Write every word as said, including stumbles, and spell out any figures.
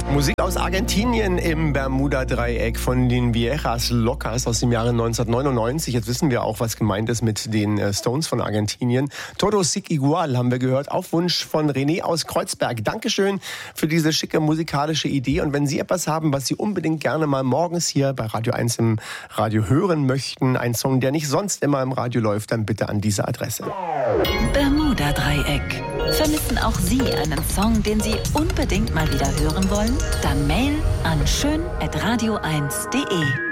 Musik aus Argentinien im Bermuda-Dreieck von den Viejas Locas aus dem Jahre neunzehnhundertneunundneunzig. Jetzt wissen wir auch, was gemeint ist mit den Stones von Argentinien. Todo Sig Igual haben wir gehört, auf Wunsch von René aus Kreuzberg. Dankeschön für diese schicke musikalische Idee. Und wenn Sie etwas haben, was Sie unbedingt gerne mal morgens hier bei Radio eins im Radio hören möchten, ein Song, der nicht sonst immer im Radio läuft, dann bitte an diese Adresse. Bermuda-Dreieck. Vermissen auch Sie einen Song, den Sie unbedingt mal wieder hören wollen? Dann mail an schön at radio eins punkt de.